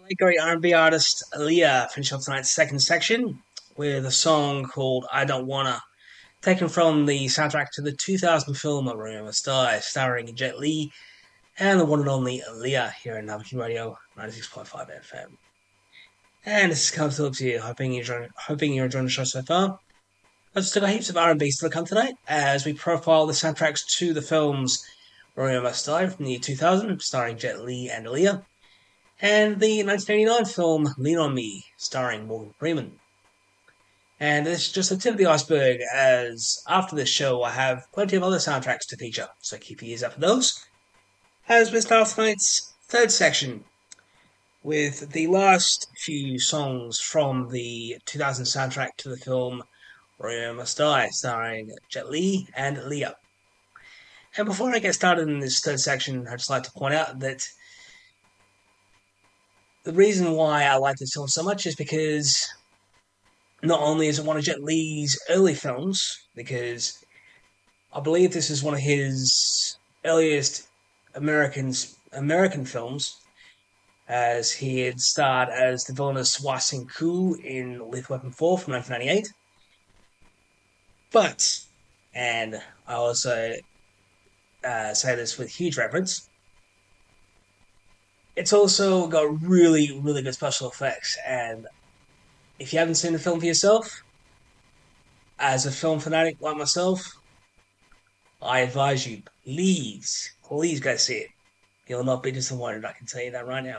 tonight, great R&B artist Aaliyah finished off tonight's second section with a song called "I Don't Wanna," taken from the soundtrack to the 2000 film "Remember Sty," starring Jet Li and the one and only Aaliyah here in Navigating Radio 96.5 FM. And this is Carl Phillips here, hoping you're enjoying the show so far. I've still got heaps of R&B still to come tonight as we profile the soundtracks to the films "Remember Sty" from the year 2000, starring Jet Li and Aaliyah, and the 1989 film Lean on Me, starring Morgan Freeman. And this is just the tip of the iceberg, as after this show I have plenty of other soundtracks to feature, so keep your ears up for those. As we start tonight's third section with the last few songs from the 2000 soundtrack to the film Remember Must Die, starring Jet Li and Leah. And before I get started in this third section, I'd just like to point out that the reason why I like this film so much is because not only is it one of Jet Li's early films, because I believe this is one of his earliest American films, as he had starred as the villainous Hwa Sing-koo in Lethal Weapon 4 from 1998. But, and I also say this with huge reverence, it's also got really, really good special effects, and if you haven't seen the film for yourself, as a film fanatic like myself, I advise you, please go see it. You'll not be disappointed, I can tell you that right now.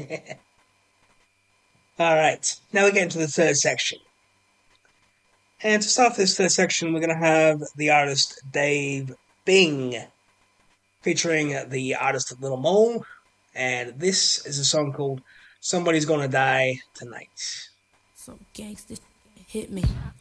Alright, now we get into the third section. And to start this third section, we're going to have the artist Dave Bing, featuring the artist Little Mole, and this is a song called Somebody's Gonna Die Tonight. Some gangsters hit me.